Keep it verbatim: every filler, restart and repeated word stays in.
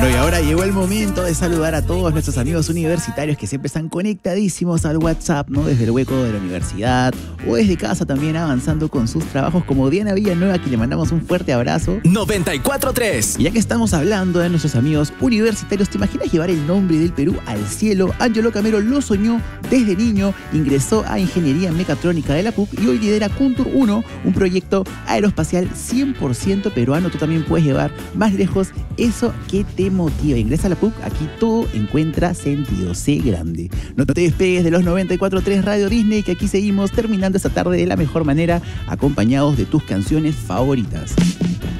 Bueno, y ahora llegó el momento de saludar a todos nuestros amigos universitarios que siempre están conectadísimos al WhatsApp, ¿no? Desde el hueco de la universidad o desde casa también avanzando con sus trabajos, como Diana Villanueva, que le mandamos un fuerte abrazo. noventa y cuatro punto tres. Y ya que estamos hablando de nuestros amigos universitarios, ¿te imaginas llevar el nombre del Perú al cielo? Ángelo Camero lo soñó desde niño, ingresó a Ingeniería Mecatrónica de la P U C y hoy lidera Kuntur uno, un proyecto aeroespacial cien por ciento peruano. Tú también puedes llevar más lejos eso que te motiva. Ingresa a la P U C, aquí todo encuentra sentido. Sé grande. No te despegues de los noventa y cuatro punto tres Radio Disney, que aquí seguimos terminando esta tarde de la mejor manera, acompañados de tus canciones favoritas.